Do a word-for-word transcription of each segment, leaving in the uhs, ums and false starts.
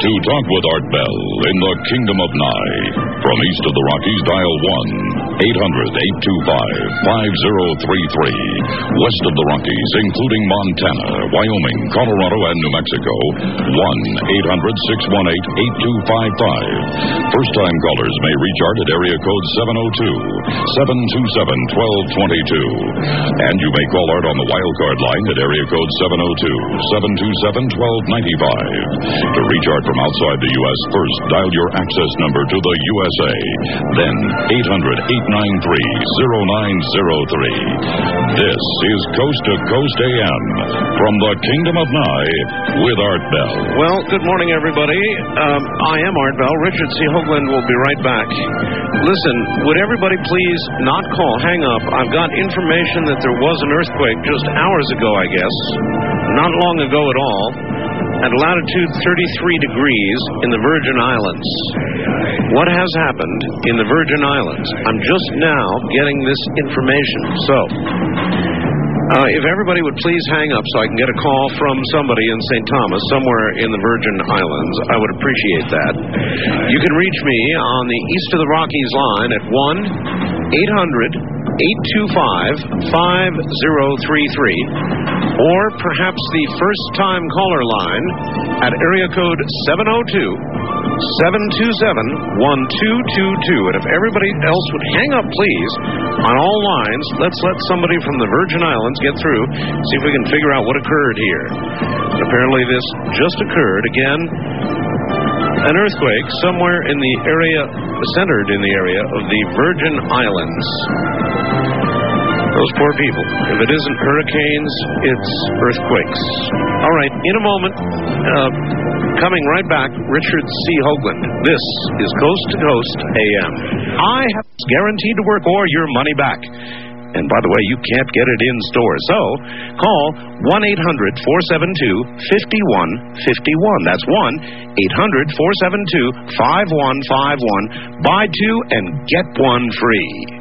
To talk with Art Bell in the Kingdom of Nye. From east of the Rockies, dial one eight hundred, eight two five, five zero three three. West of the Rockies, including Montana, Wyoming, Colorado, and New Mexico, one eight hundred, six one eight, eight two five five. First-time callers may reach Art at area code seven oh two, seven two seven, one two two two. And you may call Art on the wildcard line at area code seven oh two, seven two seven, one two nine five. To reach Art from outside the U S, first dial your access number to the U S A. Then eight hundred, eight nine three, oh nine oh three. This is Coast to Coast A M from the Kingdom of Nye with Art Bell. Well, good morning, everybody. Um, I am Art Bell. Richard C. Hoagland will be right back. Listen, would everybody please not call, hang up. I've got information that there was an earthquake just hours ago, I guess. Not long ago at all. At latitude thirty-three degrees in the Virgin Islands. What has happened in the Virgin Islands? I'm just now getting this information. So, uh, if everybody would please hang up so I can get a call from somebody in Saint Thomas, somewhere in the Virgin Islands, I would appreciate that. You can reach me on the East of the Rockies line at one eight hundred, eight two five, five zero three three. Or perhaps the first-time caller line at area code seven oh two, seven two seven, one two two two. And if everybody else would hang up, please, on all lines, let's let somebody from the Virgin Islands get through, see if we can figure out what occurred here. And apparently this just occurred. Again, an earthquake somewhere in the area, centered in the area of the Virgin Islands. Those poor people. If it isn't hurricanes, it's earthquakes. All right, in a moment, uh, coming right back, Richard C. Hoagland. This is Coast to Coast A M. I have guaranteed to work or your money back. And by the way, you can't get it in store. So, call one eight hundred, four seven two, five one five one. That's one eight hundred, four seven two, five one five one. Buy two and get one free.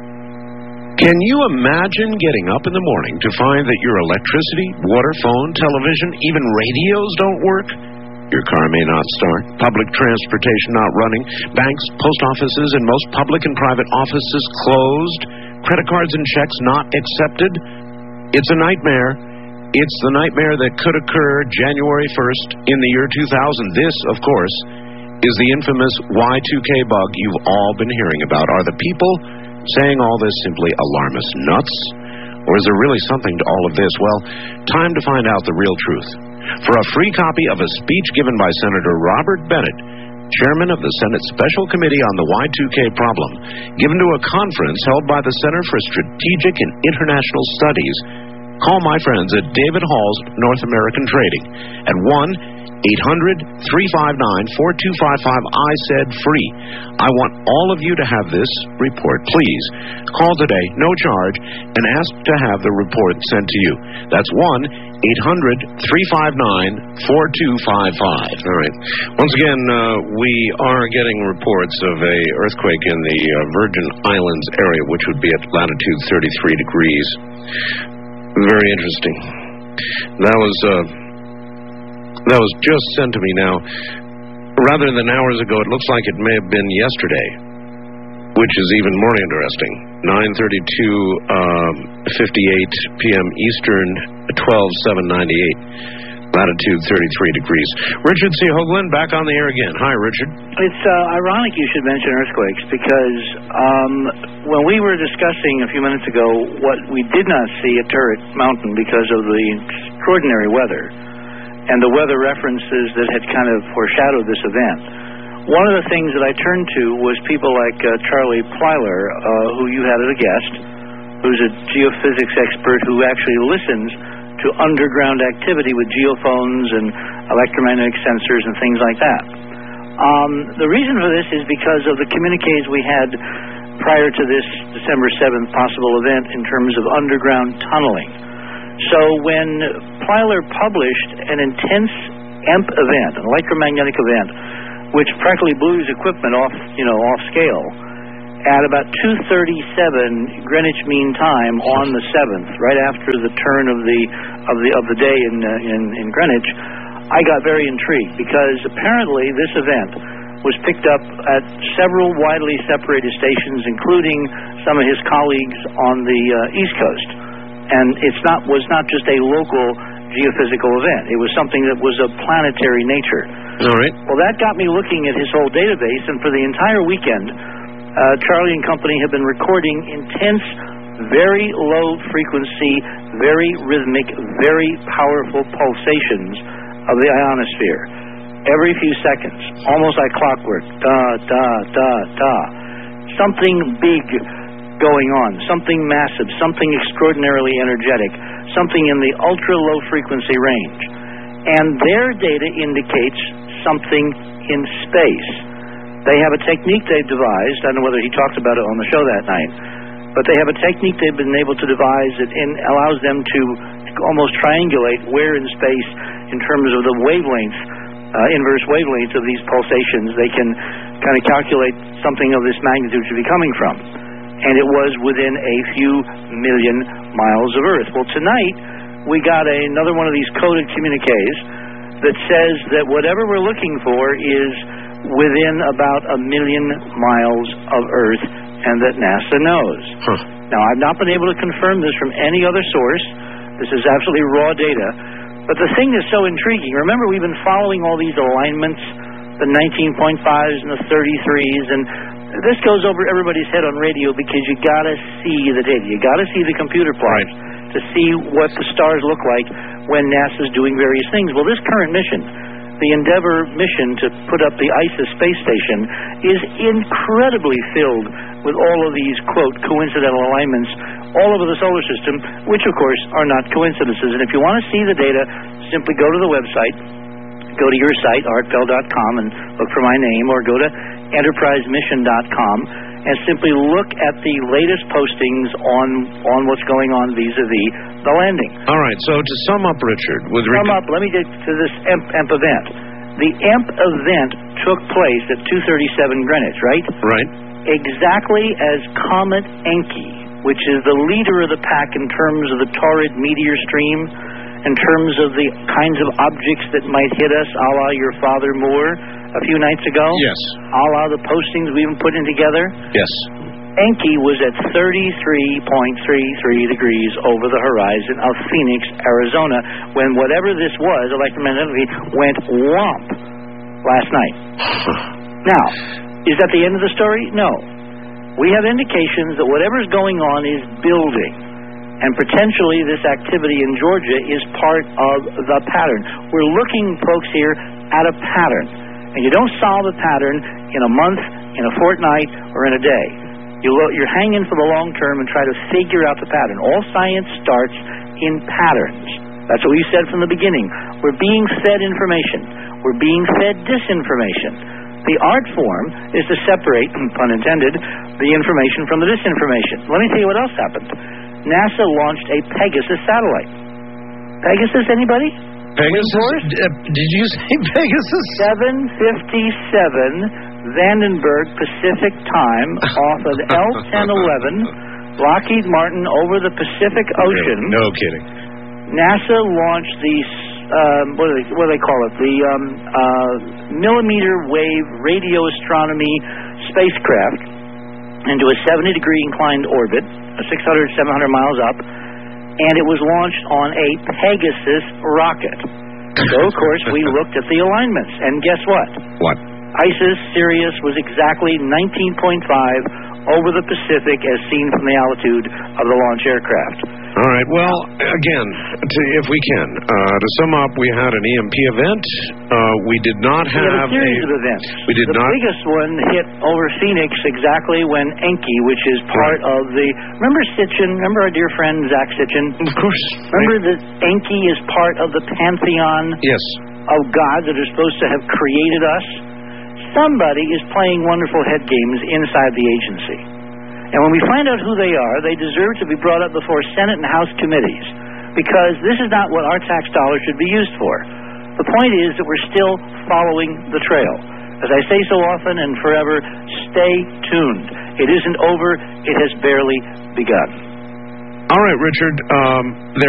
Can you imagine getting up in the morning to find that your electricity, water, phone, television, even radios don't work? Your car may not start, public transportation not running, banks, post offices, and most public and private offices closed, credit cards and checks not accepted? It's a nightmare. It's the nightmare that could occur January first in the year two thousand. This, of course, is the infamous Y two K bug you've all been hearing about. Are the people saying all this simply alarmist nuts? Or is there really something to all of this? Well, time to find out the real truth. For a free copy of a speech given by Senator Robert Bennett, chairman of the Senate Special Committee on the Y two K problem, given to a conference held by the Center for Strategic and International Studies, call my friends at David Hall's North American Trading at one eight hundred, three five nine, four two five five. I said free. I want all of you to have this report. Please call today, no charge, and ask to have the report sent to you. That's one eight hundred, three five nine, four two five five. All right. Once again, uh, we are getting reports of a earthquake in the uh, Virgin Islands area, which would be at latitude thirty-three degrees. Very interesting. That was... Uh, That was just sent to me now. Rather than hours ago, it looks like it may have been yesterday, which is even more interesting. nine thirty-two, um, fifty-eight p.m. Eastern, twelve seven ninety-eight, latitude thirty-three degrees. Richard C. Hoagland, back on the air again. Hi, Richard. It's uh, ironic you should mention earthquakes because um, when we were discussing a few minutes ago what we did not see at Turret Mountain because of the extraordinary weather, and the weather references that had kind of foreshadowed this event. One of the things that I turned to was people like uh, Charlie Plyler, uh, who you had as a guest, who's a geophysics expert who actually listens to underground activity with geophones and electromagnetic sensors and things like that. Um, the reason for this is because of the communiques we had prior to this December seventh possible event in terms of underground tunneling. So when Plyler published an intense E M P event, an electromagnetic event, which practically blew his equipment off, you know, off scale, at about two thirty-seven Greenwich Mean Time on the seventh, right after the turn of the of the of the day in uh, in, in Greenwich, I got very intrigued because apparently this event was picked up at several widely separated stations, including some of his colleagues on the uh, East Coast. And it's not was not just a local geophysical event. It was something that was of planetary nature. All right. Well, that got me looking at his whole database, and for the entire weekend, uh, Charlie and Company have been recording intense, very low frequency, very rhythmic, very powerful pulsations of the ionosphere. Every few seconds, almost like clockwork. Da, da, da, da. Something big going on, something massive, something extraordinarily energetic, something in the ultra-low frequency range. And their data indicates something in space. They have a technique they've devised. I don't know whether he talked about it on the show that night, but they have a technique they've been able to devise that in, allows them to almost triangulate where in space, in terms of the wavelength, uh, inverse wavelengths of these pulsations, they can kind of calculate something of this magnitude to be coming from. And it was within a few million miles of Earth. Well, tonight, we got a, another one of these coded communiques that says that whatever we're looking for is within about a million miles of Earth, and that NASA knows. Huh. Now, I've not been able to confirm this from any other source. This is absolutely raw data. But the thing that's so intriguing, remember we've been following all these alignments, the nineteen point fives and the thirty-threes, and this goes over everybody's head on radio because you got to see the data. You got to see the computer plots right. to see what the stars look like when NASA's doing various things. Well, this current mission, the Endeavour mission to put up the ISIS space station, is incredibly filled with all of these, quote, coincidental alignments all over the solar system, which, of course, are not coincidences. And if you want to see the data, simply go to the website, go to your site, art bell dot com, and look for my name, or go to enterprise mission dot com and simply look at the latest postings on on what's going on vis-a-vis the landing. All right, so to sum up, Richard, with sum up, let me get to this E M P, E M P event. The E M P event took place at two thirty-seven Greenwich, right? Right. Exactly as Comet Encke, which is the leader of the pack in terms of the Taurid meteor stream, in terms of the kinds of objects that might hit us, a la your father Moore a few nights ago. Yes. A la the postings we've been putting together. Yes. Encke was at thirty-three point three three degrees over the horizon of Phoenix, Arizona, when whatever this was, electromagnetically, went whomp last night. Now, is that the end of the story? No. We have indications that whatever's going on is building, and potentially this activity in Georgia is part of the pattern. We're looking, folks, here at a pattern. And you don't solve a pattern in a month, in a fortnight, or in a day. You lo- you're hanging for the long term and try to figure out the pattern. All science starts in patterns. That's what we said from the beginning. We're being fed information. We're being fed disinformation. The art form is to separate, pun intended, the information from the disinformation. Let me tell you what else happened. NASA launched a Pegasus satellite. Pegasus, anybody? Pegasus? Uh, did you say Pegasus? seven fifty-seven Vandenberg Pacific time off of L ten eleven, Lockheed Martin over the Pacific Ocean. No, no kidding. NASA launched the, um, what, do they, what do they call it, the um, uh, millimeter wave radio astronomy spacecraft into a seventy degree inclined orbit, six hundred, seven hundred miles up, and it was launched on a Pegasus rocket. So, of course, we looked at the alignments, and guess what? What? ISIS, Sirius, was exactly nineteen point five over the Pacific as seen from the altitude of the launch aircraft. All right. Well, again, to, if we can, uh, to sum up, we had an E M P event. Uh, we did not we have had a series a, of events. We did the not. The biggest one hit over Phoenix exactly when Encke, which is part right. of the. Remember Sitchin? Remember our dear friend Zach Sitchin? Of course. Remember right. that Encke is part of the pantheon yes. of gods that are supposed to have created us? Somebody is playing wonderful head games inside the agency. And when we find out who they are, they deserve to be brought up before Senate and House committees, because this is not what our tax dollars should be used for. The point is that we're still following the trail. As I say so often and forever, stay tuned. It isn't over. It has barely begun. All right, Richard. Um, there